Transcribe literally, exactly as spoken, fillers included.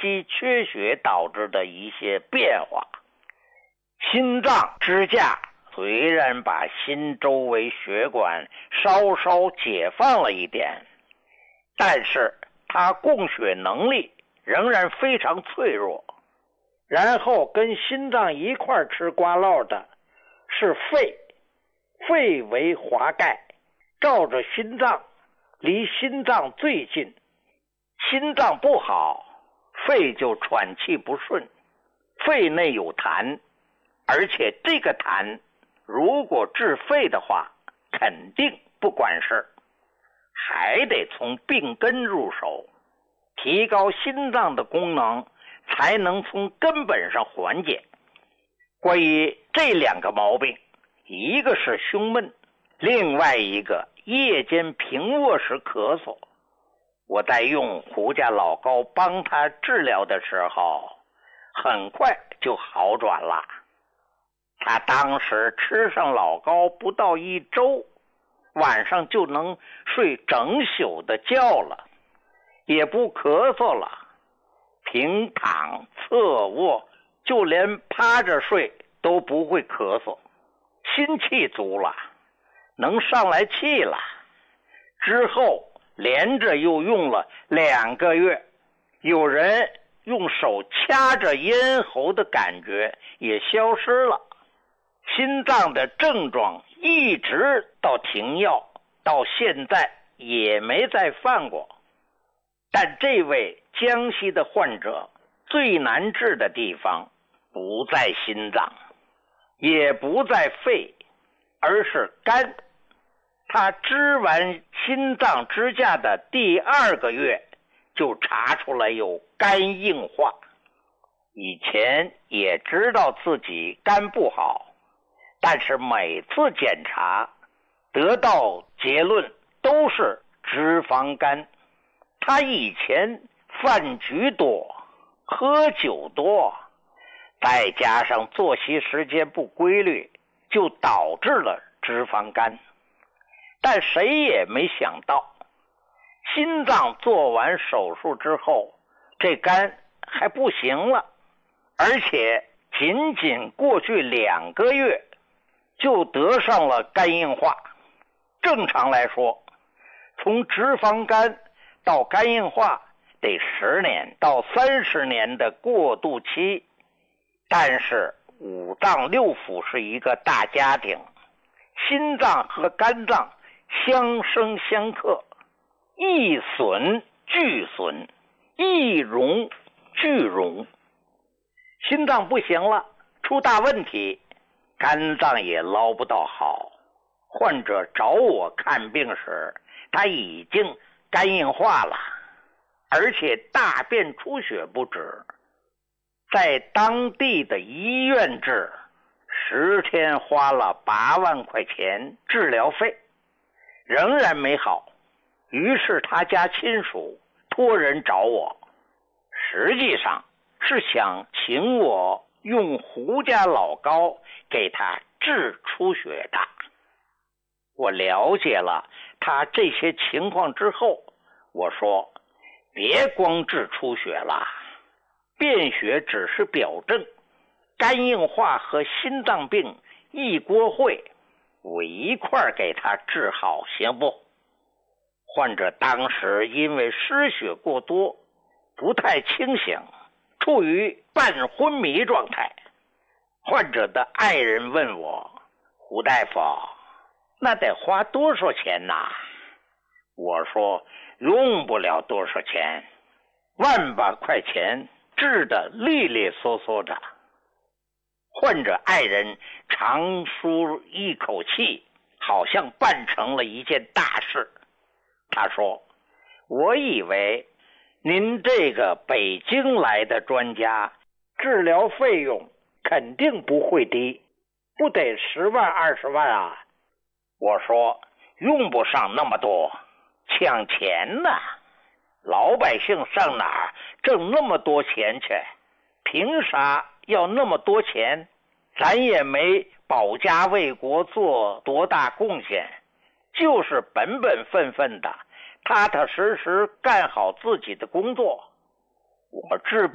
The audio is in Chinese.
期缺血导致的一些变化。心脏支架虽然把心周围血管稍稍解放了一点，但是它供血能力仍然非常脆弱。然后跟心脏一块吃瓜烙的是肺，肺为华盖，照着心脏，离心脏最近。心脏不好，肺就喘气不顺，肺内有痰，而且这个痰如果治肺的话，肯定不管事，还得从病根入手，提高心脏的功能，才能从根本上缓解。关于这两个毛病，一个是胸闷，另外一个夜间平卧时咳嗽。我在用胡家老膏帮他治疗的时候，很快就好转了。他当时吃上老膏不到一周，晚上就能睡整宿的觉了，也不咳嗽了，平躺侧卧，就连趴着睡都不会咳嗽，心气足了，能上来气了。之后连着又用了两个月，有人用手掐着咽喉的感觉也消失了，心脏的症状一直到停药，到现在也没再犯过。但这位江西的患者最难治的地方不在心脏，也不在肺，而是肝。他支完心脏支架的第二个月就查出来有肝硬化。以前也知道自己肝不好，但是每次检查得到结论都是脂肪肝。他以前饭局多，喝酒多，再加上作息时间不规律，就导致了脂肪肝。但谁也没想到，心脏做完手术之后，这肝还不行了，而且仅仅过去两个月就得上了肝硬化。正常来说，从脂肪肝到肝硬化得十年到三十年的过渡期，但是五脏六腑是一个大家庭，心脏和肝脏相生相克，一损俱损，一荣俱荣。心脏不行了，出大问题，肝脏也捞不到好。患者找我看病时，他已经肝硬化了，而且大便出血不止，在当地的医院治，十天花了八万块钱治疗费，仍然没好。于是他家亲属托人找我，实际上是想请我用胡家老膏给他治出血的。我了解了他这些情况之后，我说别光治出血了，便血只是表症，肝硬化和心脏病一锅烩，我一块给他治好行不？患者当时因为失血过多，不太清醒，处于半昏迷状态。患者的爱人问我，胡大夫，那得花多少钱呐？我说用不了多少钱，万把块钱治得利利索索的。患者爱人长舒一口气，好像办成了一件大事。他说，我以为您这个北京来的专家治疗费用肯定不会低，不得十万二十万啊？我说用不上那么多，抢钱呢，老百姓上哪儿挣那么多钱去？凭啥要那么多钱？咱也没保家卫国做多大贡献，就是本本分分的踏踏实实干好自己的工作。我治病